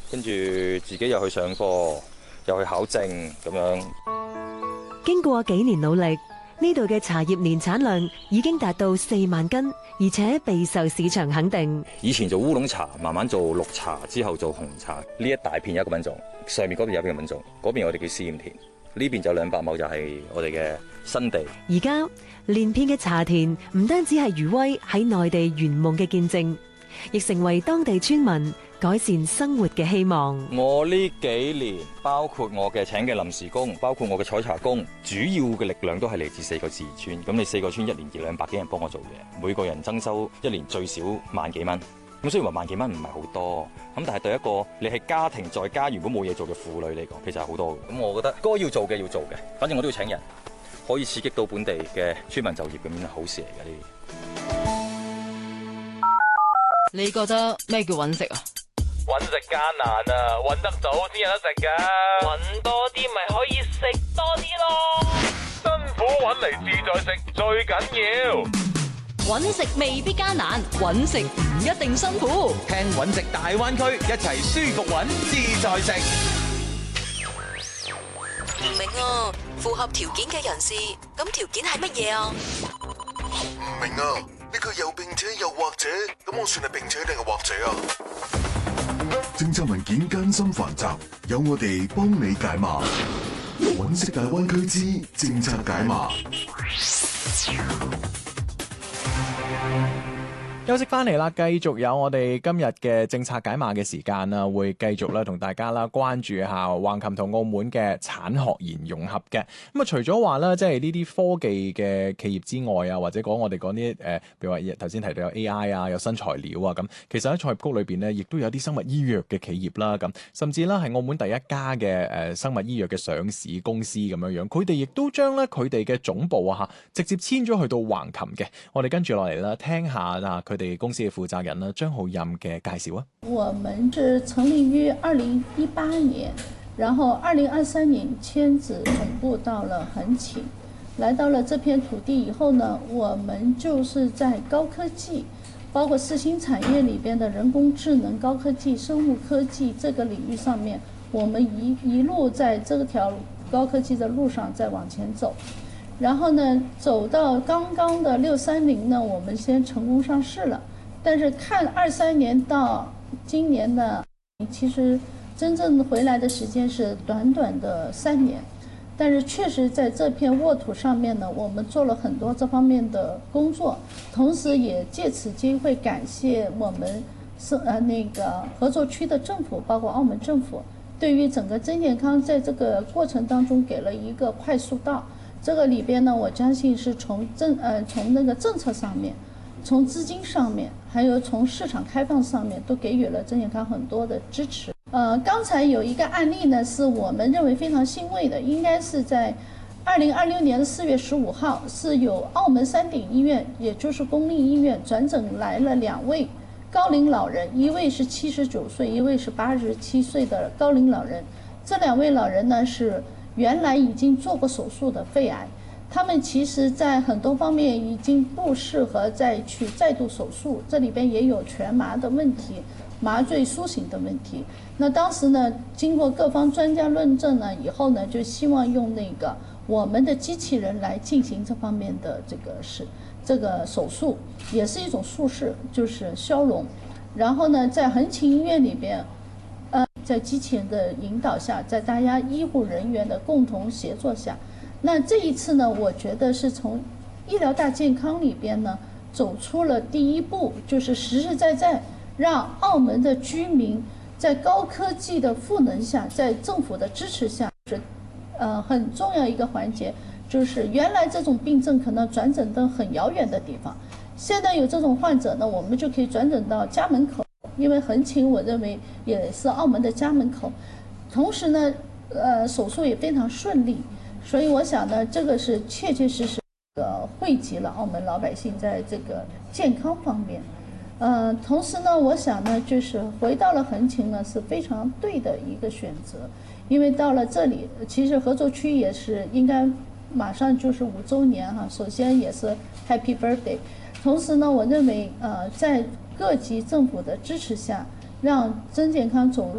跟住自己又去上課，又去考證咁樣。 經過幾年努力，呢度嘅茶葉年產量已經達到4萬斤，而且備受市場肯定。 以前做烏龍茶，慢慢做綠茶，之後做紅茶。呢一大片有一個品種，上面嗰邊有一個品種，嗰邊我哋叫試驗田，呢邊就200畝就係我哋嘅新地。 而家連片嘅茶田唔單止係余威喺內地圓夢嘅見證，亦成為當地村民改善生活嘅希望。 我呢幾年，包括我嘅請嘅臨時工，包括我嘅採茶工，主要嘅力量都係嚟自4個自然村。咁你4個村1年200幾人幫我做嘢，每個人增收1年最少萬幾蚊。咁雖然話萬幾蚊唔係好多，咁但係對一個你係家庭在家如果冇嘢做嘅婦女嚟講，其實係好多嘅。咁我覺得該要做嘅要做嘅，反正我都要請人，可以刺激到本地嘅村民就業咁樣係好事嚟嘅呢啲。 你覺得咩叫揾食啊？ 揾食艱難啊，揾得到先有得食噶。揾多啲咪可以食多啲咯。辛苦揾嚟自在食最緊要。 揾食未必艱難，揾食唔一定辛苦。 聽揾食大灣區，一齊舒服揾，自在食。 唔明啊，符合條件嘅人士，咁條件係乜嘢啊？ 唔明啊，呢個又並且又或者，咁我算係並且定係或者啊？政策文件艱辛繁雜，有我哋幫你解碼。揾食大灣區之政策解碼。 休息翻嚟啦，繼續有我哋今日嘅政策解碼嘅時間啦，會繼續咧同大家啦關注下橫琴同澳門嘅產學研融合嘅。咁啊，除咗話啦，即係呢啲科技嘅企業之外啊，或者講我哋講啲譬如話頭先提到有 AI 啊，有新材料啊咁，其實喺創業局裏邊呢，亦都有啲生物醫藥嘅企業啦，咁甚至啦係澳門第一家嘅生物醫藥嘅上市公司咁樣樣，佢哋亦都將咧佢哋嘅總部啊直接遷咗去到橫琴嘅。我哋跟住落嚟啦，聽下啊佢哋公司嘅負責人啦張浩任嘅介紹啊。 我們是成立於2018年，然後2023年遷址總部到了橫琴。來到了這片土地以後呢，我們就是在高科技，包括新興產業裏邊的人工智能、高科技、生物科技這個領域上面，我們一路在這條高科技的路上在往前走。然後呢，走到剛剛的630呢，我們先成功上市了。但是看23年到今年呢，其實真正回來的時間是短短的3年。但是確實在這片沃土上面呢，我們做了很多這方面的工作，同時也借此機會感謝我們那個合作區的政府，包括澳門政府，對於整個真健康在這個過程當中給了一個快速道。這個裏邊呢，我相信是從那個政策上面，從資金上面，還有從市場開放上面，都給予了真健康很多的支持。剛才有一個案例呢，是我們認為非常欣慰的，應該是在2026年的4月15號，是由澳門山頂醫院，也就是公立醫院轉診來了2位高齡老人，一位是79歲，一位是87歲的高齡老人。這2位老人呢，是原來已經做過手術的肺癌，他們其實在很多方面已經不適合再度手術，這裏邊也有全麻的問題，麻醉蘇醒的問題。那當時呢，經過各方專家論證呢以後呢，就希望用那個我們的機器人來進行這方面的這個手術，也是一種術式，就是消融。然後呢，在橫琴醫院裏邊，在機器人的引導下，在大家醫護人員的共同協作下，那這一次呢，我覺得是從醫療大健康裏邊呢，走出了第一步，就是實實在在讓澳門的居民在高科技的賦能下，在政府的支持下，很重要一個環節，就是原來這種病症可能轉診到很遙遠的地方，現在有這種患者呢，我們就可以轉診到家門口。因為橫琴我認為也是澳門的家門口，同時呢，手術也非常順利，所以我想呢，這個是確確實實惠及了澳門老百姓在這個健康方面。同時呢，我想呢，就是回到了橫琴呢是非常對的一個選擇，因為到了這裡，其實合作區也是應該馬上就是5週年哈，首先也是 Happy Birthday， 同時呢，我認為在各級政府的支持下，讓真健康走入